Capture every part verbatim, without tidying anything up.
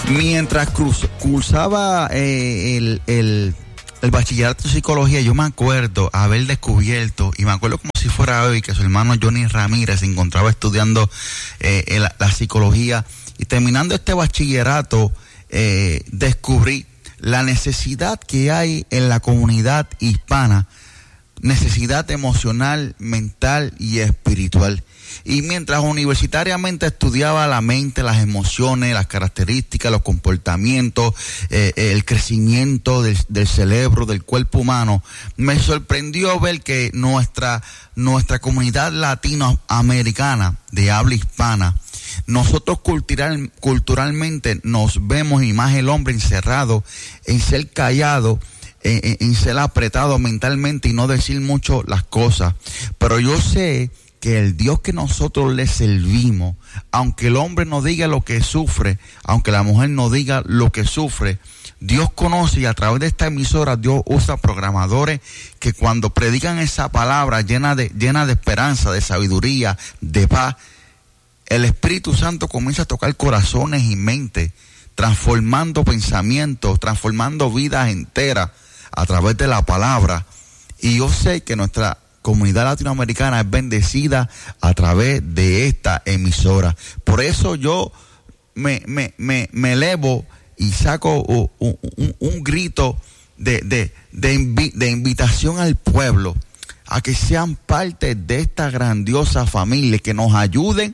Mientras cruz, cursaba eh, el, el, el bachillerato de psicología, yo me acuerdo haber descubierto, y me acuerdo como si fuera hoy, que su hermano Johnny Ramírez se encontraba estudiando eh, la, la psicología, y terminando este bachillerato, eh, descubrí la necesidad que hay en la comunidad hispana, necesidad emocional, mental y espiritual. Y mientras universitariamente estudiaba la mente, las emociones, las características, los comportamientos, eh, el crecimiento del, del cerebro, del cuerpo humano, me sorprendió ver que nuestra, nuestra comunidad latinoamericana de habla hispana, nosotros cultural, culturalmente nos vemos, y más el hombre, encerrado en ser callado, en, en ser apretado mentalmente y no decir mucho las cosas. Pero yo sé que el Dios que nosotros le servimos, aunque el hombre no diga lo que sufre, aunque la mujer no diga lo que sufre, Dios conoce, y a través de esta emisora Dios usa programadores que cuando predican esa palabra llena de, llena de esperanza, de sabiduría, de paz, el Espíritu Santo comienza a tocar corazones y mentes, transformando pensamientos, transformando vidas enteras a través de la palabra. Y yo sé que nuestra comunidad latinoamericana es bendecida a través de esta emisora. Por eso yo me, me, me, me elevo y saco un, un, un grito de, de, de, invi, de invitación al pueblo a que sean parte de esta grandiosa familia, que nos ayuden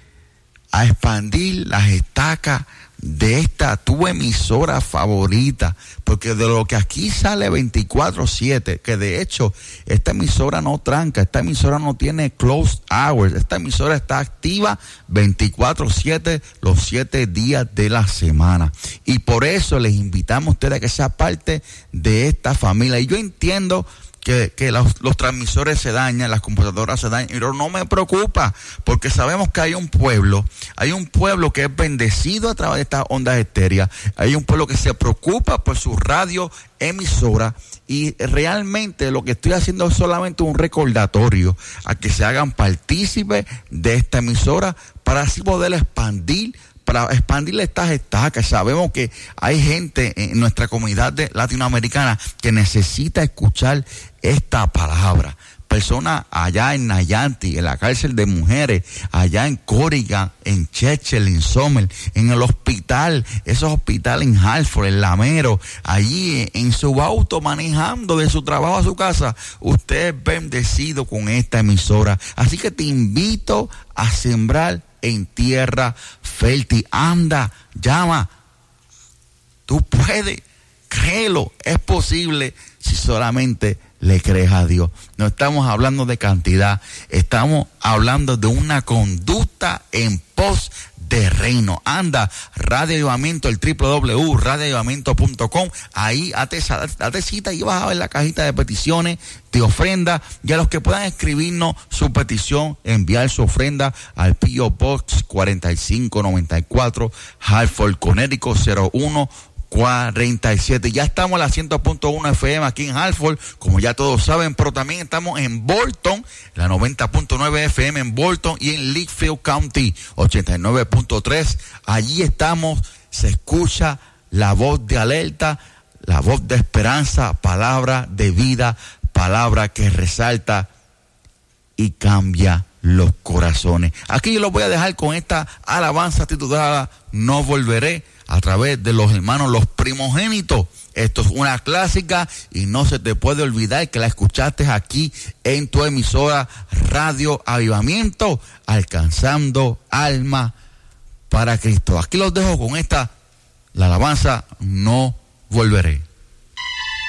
a expandir las estacas de esta tu emisora favorita, porque de lo que aquí sale veinticuatro siete, que de hecho esta emisora no tranca, esta emisora no tiene closed hours, esta emisora está activa veinticuatro siete los siete días de la semana, y por eso les invitamos a ustedes a que sean parte de esta familia. Y yo entiendo que, que los, los transmisores se dañan, las computadoras se dañan, pero no me preocupa, porque sabemos que hay un pueblo, hay un pueblo que es bendecido a través de estas ondas estéreas, hay un pueblo que se preocupa por su radio emisora, y realmente lo que estoy haciendo es solamente un recordatorio a que se hagan partícipes de esta emisora para así poder expandir para expandir estas estacas. Sabemos que hay gente en nuestra comunidad de latinoamericana que necesita escuchar esta palabra. Personas allá en Nayanti, en la cárcel de mujeres, allá en Corrigan, en Churchill, en Sommer, en el hospital, esos hospitales en Hartford, en Lamero, allí en su auto manejando de su trabajo a su casa. Usted es bendecido con esta emisora. Así que te invito a sembrar en tierra fértil. Anda, llama. Tú puedes, créelo, es posible si solamente le crees a Dios. No estamos hablando de cantidad, estamos hablando de una conducta en pos de reino. Anda, Radio Avivamiento, el doble u doble u doble u punto radio avivamiento punto com. Ahí date, date cita y vas a ver la cajita de peticiones, de ofrenda, y a los que puedan escribirnos su petición, enviar su ofrenda al P O Box cuarenta y cinco noventa y cuatro, Hartford, Connecticut cero uno cuarenta y siete. Ya estamos en la cien punto uno F M aquí en Hartford, como ya todos saben, pero también estamos en Bolton, la noventa punto nueve F M en Bolton, y en Litchfield County, ochenta y nueve punto tres. Allí estamos, se escucha la voz de alerta, la voz de esperanza, palabra de vida, palabra que resalta y cambia los corazones. Aquí yo los voy a dejar con esta alabanza titulada No Volveré, a través de los hermanos Los Primogénitos. Esto es una clásica y no se te puede olvidar que la escuchaste aquí en tu emisora Radio Avivamiento, alcanzando alma para Cristo. Aquí los dejo con esta, la alabanza No Volveré.